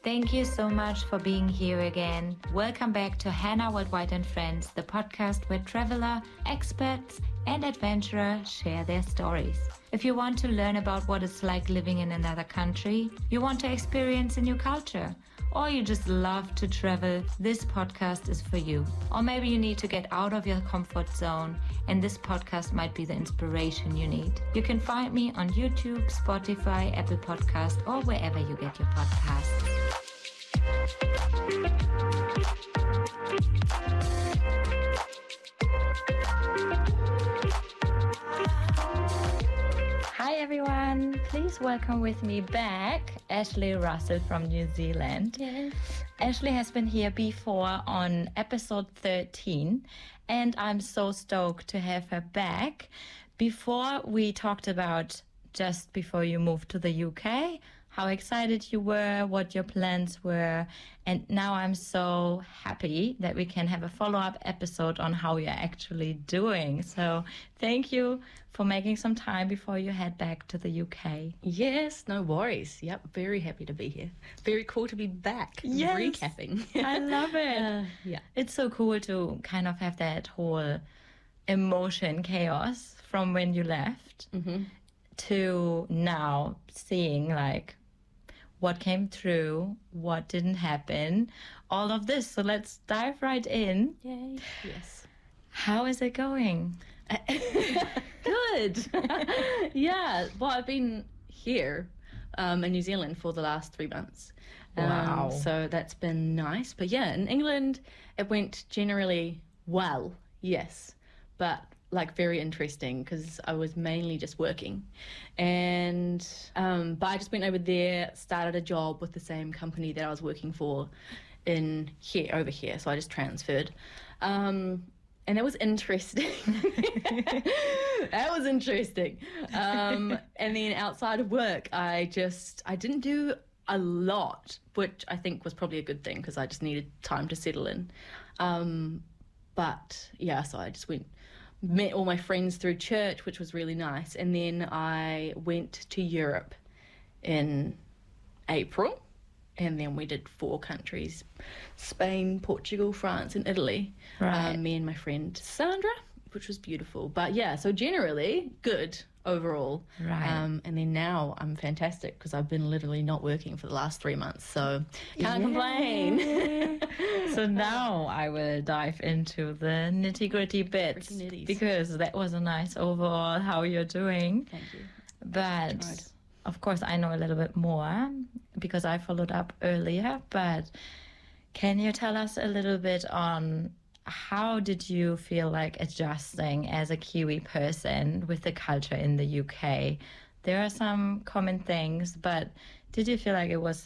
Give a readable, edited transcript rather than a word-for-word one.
Thank you so much for being here again. Welcome back to Hannah Worldwide and Friends, the podcast where traveler, experts, and adventurer share their stories. If you want to learn about what it's like living in another country, you want to experience a new culture, or you just love to travel, this podcast is for you. Or maybe you need to get out of your comfort zone, and this podcast might be the inspiration you need. You can find me on YouTube, Spotify, Apple Podcast, or wherever you get your podcasts. Hi everyone, please welcome with me back Ashley Russell from New Zealand. Yes. Ashley has been here before on episode 13 and I'm so stoked to have her back. Before we talked about just before you moved to the UK, how excited you were, what your plans were, and now I'm so happy that we can have a follow-up episode on how you're actually doing. So thank you for making some time before you head back to the UK. Yes, no worries. Yep, very happy to be here. Very cool to be back. Yes. Recapping. I love it. Yeah. It's so cool to kind of have that whole emotion chaos from when you left to now seeing like what came through, what didn't happen, all of this. So let's dive right in. Yay. Yes. How is it going? Good. Yeah. Well, I've been here in New Zealand for the last 3 months. Wow. So that's been nice. But yeah, in England, it went generally well, yes. But like very interesting because I was mainly just working. And but I just went over there, started a job with the same company that I was working for over here. So I just transferred. And that was interesting. That was interesting. And then outside of work, I didn't do a lot, which I think was probably a good thing because I just needed time to settle in. But yeah, so I just met all my friends through church, which was really nice. And then I went to Europe in April. And then we did 4 countries, Spain, Portugal, France, and Italy. Right. Me and my friend Sandra, which was beautiful. But yeah, so generally good overall. Right. And then now I'm fantastic because I've been literally not working for the last 3 months. So can't complain. So now I will dive into the nitty-gritty bits Nitty-gritties. because that was a nice overall how you're doing. Thank you. But Tried. of course I know a little bit more because I followed up earlier. But can you tell us a little bit on how did you feel like adjusting as a Kiwi person with the culture in the UK? There are some common things, but did you feel like it was